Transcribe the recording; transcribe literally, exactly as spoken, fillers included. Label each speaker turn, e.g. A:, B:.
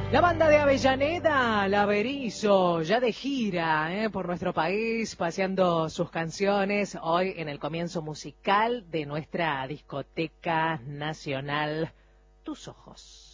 A: La banda de Avellaneda, La Berizo, ya de gira eh, por nuestro país, paseando sus canciones, hoy en el comienzo musical de nuestra discoteca nacional, Tus Ojos.